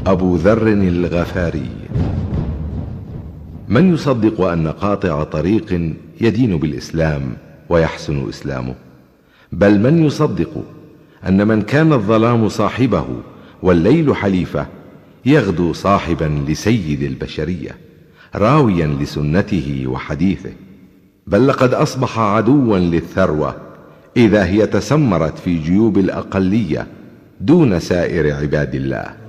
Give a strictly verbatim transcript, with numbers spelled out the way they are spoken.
أبو ذر الغفاري. من يصدق أن قاطع طريق يدين بالإسلام ويحسن إسلامه؟ بل من يصدق أن من كان الظلام صاحبه والليل حليفه يغدو صاحبا لسيد البشرية راويا لسنته وحديثه؟ بل لقد أصبح عدوا للثروة إذا هي تسمرت في جيوب الأقلية دون سائر عباد الله.